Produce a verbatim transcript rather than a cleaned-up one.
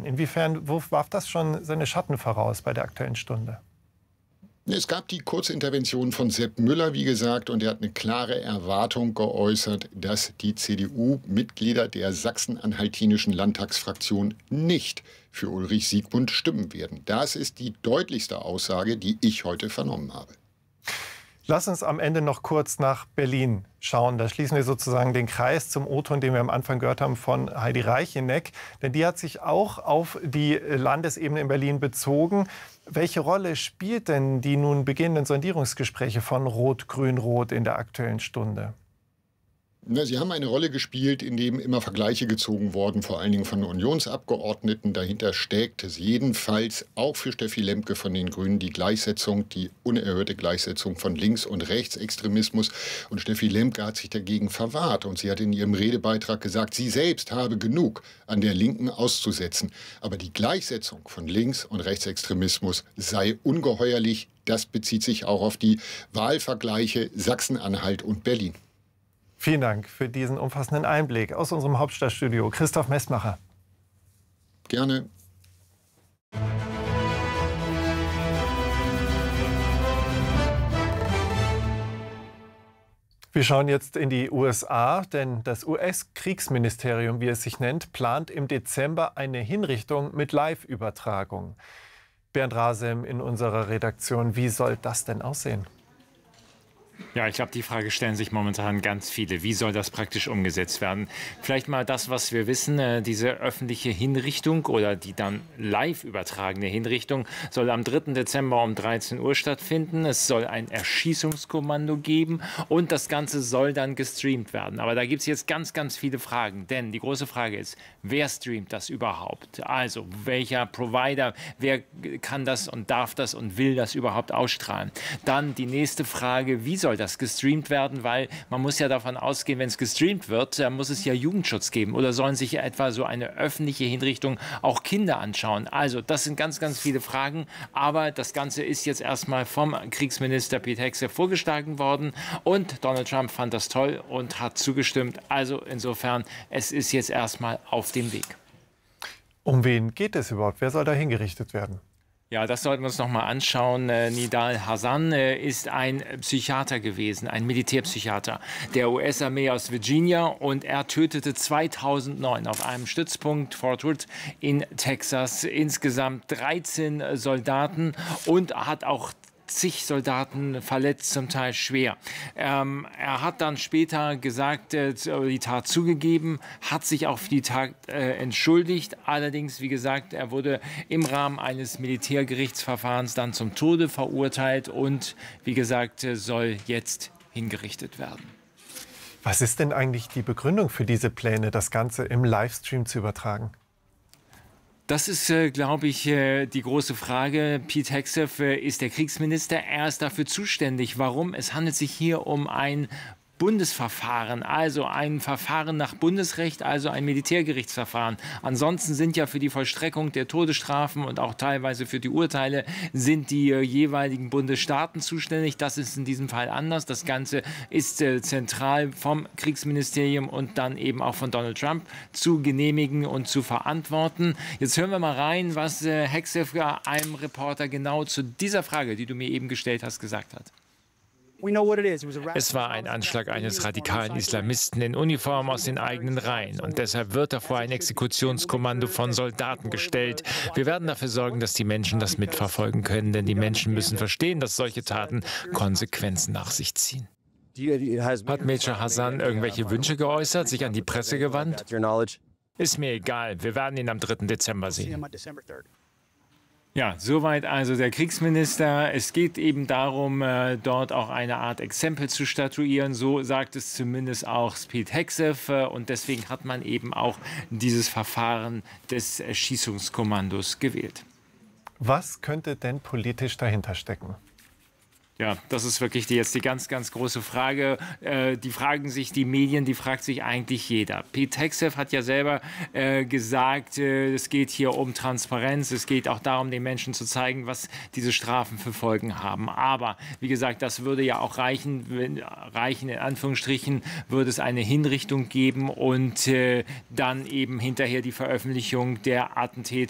an. Inwiefern warf das schon seine Schatten voraus bei der Aktuellen Stunde? Es gab die Kurzintervention von Sepp Müller, wie gesagt, und er hat eine klare Erwartung geäußert, dass die C D U-Mitglieder der sachsen-anhaltinischen Landtagsfraktion nicht für Ulrich Siegmund stimmen werden. Das ist die deutlichste Aussage, die ich heute vernommen habe. Lass uns am Ende noch kurz nach Berlin schauen. Da schließen wir sozusagen den Kreis zum O-Ton, den wir am Anfang gehört haben von Heidi Reicheneck. Denn die hat sich auch auf die Landesebene in Berlin bezogen. Welche Rolle spielt denn die nun beginnenden Sondierungsgespräche von Rot-Grün-Rot in der Aktuellen Stunde? Na, sie haben eine Rolle gespielt, in dem immer Vergleiche gezogen wurden, vor allen Dingen von Unionsabgeordneten. Dahinter steckt es jedenfalls auch für Steffi Lemke von den Grünen die Gleichsetzung, die unerhörte Gleichsetzung von Links- und Rechtsextremismus. Und Steffi Lemke hat sich dagegen verwahrt. Und sie hat in ihrem Redebeitrag gesagt, sie selbst habe genug an der Linken auszusetzen. Aber die Gleichsetzung von Links- und Rechtsextremismus sei ungeheuerlich. Das bezieht sich auch auf die Wahlvergleiche Sachsen-Anhalt und Berlin. Vielen Dank für diesen umfassenden Einblick aus unserem Hauptstadtstudio. Christoph Messmacher. Gerne. Wir schauen jetzt in die U S A, denn das U S-Kriegsministerium, wie es sich nennt, plant im Dezember eine Hinrichtung mit Live-Übertragung. Bernd Rasem in unserer Redaktion, wie soll das denn aussehen? Ja, ich glaube, die Frage stellen sich momentan ganz viele. Wie soll das praktisch umgesetzt werden? Vielleicht mal das, was wir wissen. Äh, diese öffentliche Hinrichtung oder die dann live übertragene Hinrichtung soll am dritten Dezember um dreizehn Uhr stattfinden. Es soll ein Erschießungskommando geben und das Ganze soll dann gestreamt werden. Aber da gibt es jetzt ganz, ganz viele Fragen. Denn die große Frage ist, wer streamt das überhaupt? Also welcher Provider, wer kann das und darf das und will das überhaupt ausstrahlen? Dann die nächste Frage, wie soll das gestreamt werden, weil man muss ja davon ausgehen, wenn es gestreamt wird, dann muss es ja Jugendschutz geben oder sollen sich etwa so eine öffentliche Hinrichtung auch Kinder anschauen? Also das sind ganz, ganz viele Fragen, aber das Ganze ist jetzt erstmal vom Kriegsminister Pete Hegseth vorgeschlagen worden und Donald Trump fand das toll und hat zugestimmt. Also insofern, es ist jetzt erstmal auf dem Weg. Um wen geht es überhaupt? Wer soll da hingerichtet werden? Ja, das sollten wir uns noch mal anschauen. Äh, Nidal Hasan äh, ist ein Psychiater gewesen, ein Militärpsychiater der U S-Armee aus Virginia. Und er tötete zweitausendneun auf einem Stützpunkt Fort Hood in Texas insgesamt dreizehn Soldaten und hat auch zig Soldaten verletzt, zum Teil schwer. Ähm, er hat dann später gesagt, äh, die Tat zugegeben, hat sich auch für die Tat äh, entschuldigt. Allerdings, wie gesagt, er wurde im Rahmen eines Militärgerichtsverfahrens dann zum Tode verurteilt und, wie gesagt, äh, soll jetzt hingerichtet werden. Was ist denn eigentlich die Begründung für diese Pläne, das Ganze im Livestream zu übertragen? Das ist, äh, glaube ich, äh, die große Frage. Pete Hegseth äh, ist der Kriegsminister. Er ist dafür zuständig. Warum? Es handelt sich hier um ein Bundesverfahren, also ein Verfahren nach Bundesrecht, also ein Militärgerichtsverfahren. Ansonsten sind ja für die Vollstreckung der Todesstrafen und auch teilweise für die Urteile sind die äh, jeweiligen Bundesstaaten zuständig. Das ist in diesem Fall anders. Das Ganze ist äh, zentral vom Kriegsministerium und dann eben auch von Donald Trump zu genehmigen und zu verantworten. Jetzt hören wir mal rein, was äh, Hegseth einem Reporter genau zu dieser Frage, die du mir eben gestellt hast, gesagt hat. Es war ein Anschlag eines radikalen Islamisten in Uniform aus den eigenen Reihen. Und deshalb wird davor ein Exekutionskommando von Soldaten gestellt. Wir werden dafür sorgen, dass die Menschen das mitverfolgen können. Denn die Menschen müssen verstehen, dass solche Taten Konsequenzen nach sich ziehen. Hat Major Hasan irgendwelche Wünsche geäußert, sich an die Presse gewandt? Ist mir egal. Wir werden ihn am dritten Dezember sehen. Ja, soweit also der Kriegsminister. Es geht eben darum, äh, dort auch eine Art Exempel zu statuieren. So sagt es zumindest auch Pete Hegseth. Äh, und deswegen hat man eben auch dieses Verfahren des Erschießungskommandos gewählt. Was könnte denn politisch dahinter stecken? Ja, das ist wirklich die, jetzt die ganz, ganz große Frage. Äh, die fragen sich die Medien, die fragt sich eigentlich jeder. Pete Hegseth hat ja selber äh, gesagt, äh, es geht hier um Transparenz. Es geht auch darum, den Menschen zu zeigen, was diese Strafen für Folgen haben. Aber wie gesagt, das würde ja auch reichen, wenn, reichen in Anführungsstrichen, würde es eine Hinrichtung geben und äh, dann eben hinterher die Veröffentlichung der Attentäter